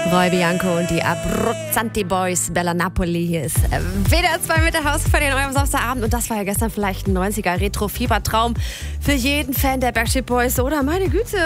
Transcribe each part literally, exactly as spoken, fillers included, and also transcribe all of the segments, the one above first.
Roy Bianco und die Abruzzanti Boys, Bella Napoli. Hier ist W D R zwei mit der Hausparty in eurem Samstagabend. Und das war ja gestern vielleicht ein neunziger Retro-Fiebertraum für jeden Fan der Backstreet Boys, oder? Meine Güte.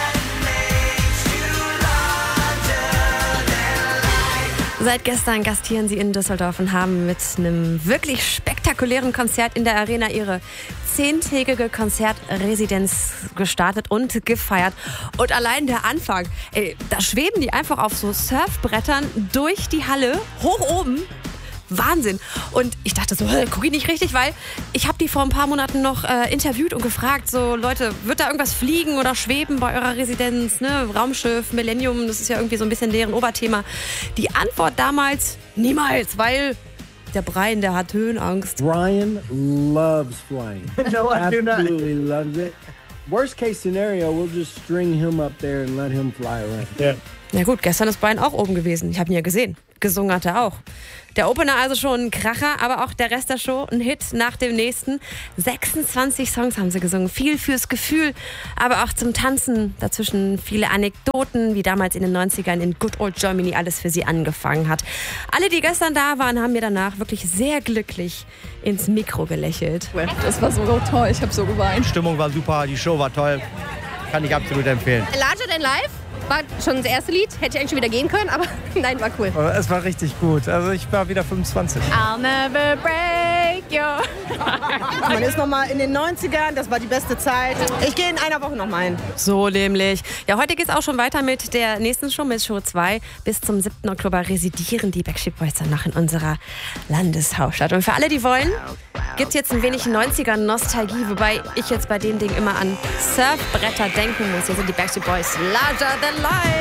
Seit gestern gastieren sie in Düsseldorf und haben mit einem wirklich spektakulären Konzert in der Arena ihre zehntägige Konzertresidenz gestartet und gefeiert. Und allein der Anfang, ey, da schweben die einfach auf so Surfbrettern durch die Halle, hoch oben. Wahnsinn. Und ich dachte so, gucke ich nicht richtig, weil ich habe die vor ein paar Monaten noch äh, interviewt und gefragt, so Leute, wird da irgendwas fliegen oder schweben bei eurer Residenz? Ne? Raumschiff, Millennium, das ist ja irgendwie so ein bisschen deren Oberthema. Die Antwort damals, niemals, weil der Brian, der hat Höhenangst. Brian loves flying. No, I do not. Absolutely loves it. Worst case scenario, we'll just string him up there and let him fly around. Yeah. Na gut, gestern ist Brian auch oben gewesen. Ich habe ihn ja gesehen. Gesungen hat er auch. Der Opener also schon ein Kracher, aber auch der Rest der Show ein Hit nach dem nächsten. sechsundzwanzig Songs haben sie gesungen. Viel fürs Gefühl, aber auch zum Tanzen. Dazwischen viele Anekdoten, wie damals in den neunzigern in Good Old Germany alles für sie angefangen hat. Alle, die gestern da waren, haben mir danach wirklich sehr glücklich ins Mikro gelächelt. Das war so toll, ich habe so geweint. Die Stimmung war super, die Show war toll. Kann ich absolut empfehlen. Larger Than Life war schon das erste Lied. Hätte ich eigentlich schon wieder gehen können, aber nein, war cool. Es war richtig gut. Also ich war wieder fünfundzwanzig. I'll never break your... Man ist nochmal in den neunzigern, das war die beste Zeit. Ich gehe in einer Woche nochmal hin. So nämlich. Ja, heute geht's auch schon weiter mit der nächsten Show, mit Show zwei. Bis zum siebten Oktober residieren die Backstreet Boys danach in unserer Landeshauptstadt. Und für alle, die wollen, gibt's jetzt ein wenig neunziger-Nostalgie, wobei ich jetzt bei dem Ding immer an Surfbretter denken muss. Hier sind die Backstreet Boys. Larger than life.